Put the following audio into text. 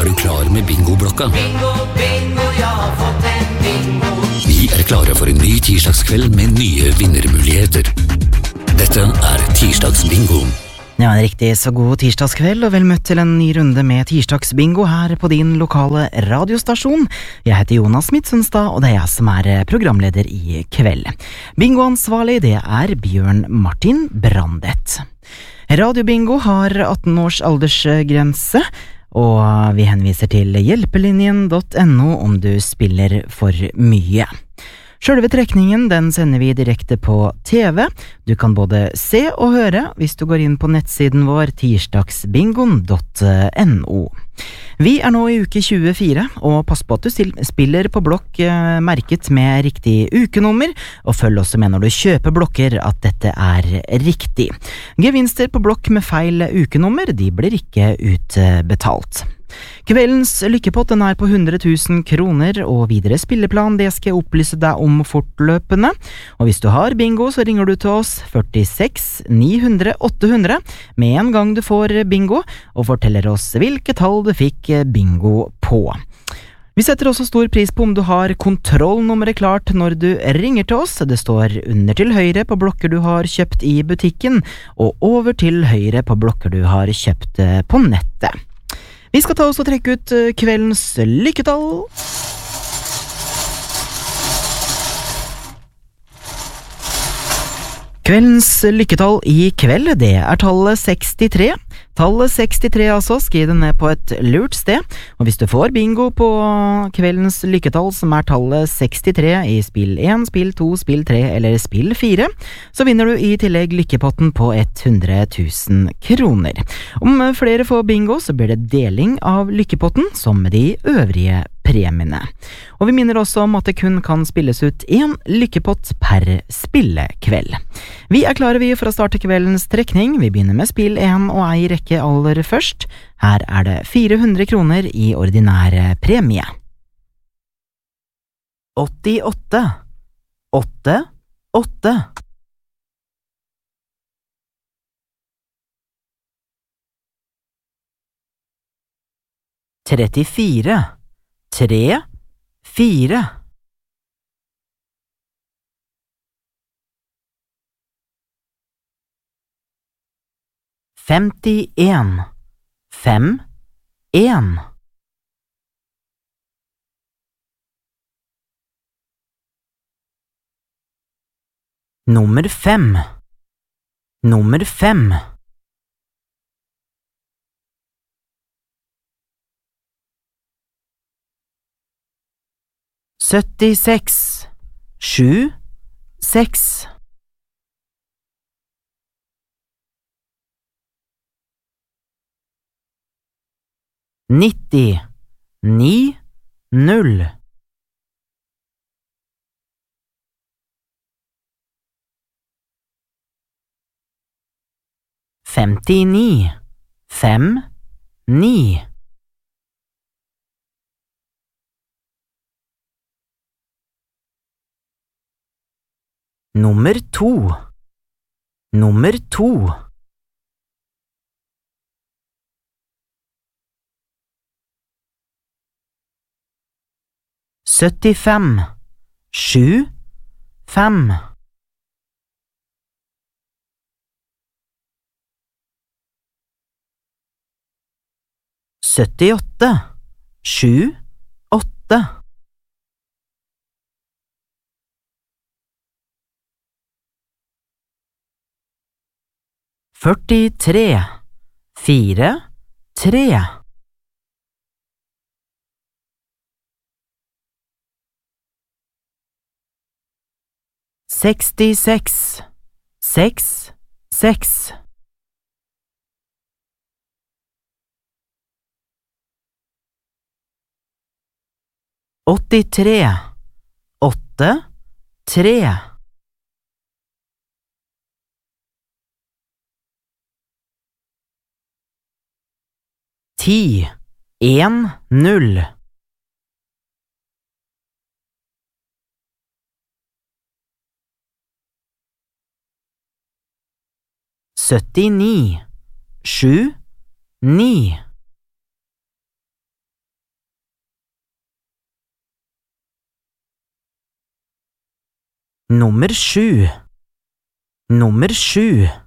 du klar med bingoblokka? Bingo, bingo, jeg har fått en bingo. Vi klare for en ny tirsdagskveld med nye vinnermuligheter. Dette tirsdagsbingo. Ja, en riktig så god tirsdagskveld, og vel møtt til en ny runde med tirsdagsbingo her på din lokale radiostasjon. Jeg heter Jonas Midtsunstad, og det jeg som programleder i kveld. Bingoansvarlig, det Bjørn Martin Brandet. Radiobingo har 18 års aldersgrense, og vi henviser til hjelpelinjen.no om du spiller for mye. Selve trekningen den sender vi direkte på TV. Du kan både se og høre hvis du går inn på nettsiden vår tirsdagsbingon.no. Vi nå i uke 24, og pass på at du spiller på blokk merket med riktig ukenummer, og følg også med når du kjøper blokker at dette riktig. Gevinster på blokk med feil ukenummer, de blir ikke utbetalt. Kveldens lykkepott den på 100 000 kroner, og videre spilleplan det skal jeg opplyse deg om fortløpende. Og hvis du har bingo, så ringer du til oss 46 900 800 med en gang du får bingo, og forteller oss hvilke tall du fikk bingo på. Vi setter også stor pris på om du har kontrollnummeret klart når du ringer til oss. Det står under til høyre på blokker du har kjøpt i butikken, og over til høyre på blokker du har kjøpt på nettet. Vi skal ta oss og trekke ut kveldens lykketall. Kveldens lykketall i kveld, det tallet 63. Tallet 63 altså, skriv det ned på et lurt sted, og hvis du får bingo på kveldens lykketall som tallet 63 i spill 1, spill 2, spill 3 eller spill 4, så vinner du i tillegg lykkepotten på 100 000 kroner. Om flere får bingo, så blir det deling av lykkepotten som med de øvrige premiene. Og vi minner også om at det kun kan spilles ut en lykkepott per spillekveld. Vi klare vi for å starte kveldens trekning. Vi begynner med spill 1 og ei rekke aller først. Her det 400 kroner i ordinære premie. 88 8 8 34 3 4 51 5 1 Nummer 5 Nummer 5 76 7 6 90 9 0 59 5 9 Nummer 2 Nummer 2 75 7 5 78 7 8 43 4 3 66 6 6 83 8 3 10 1 0 79 7 9 Nummer 7. Nummer 7.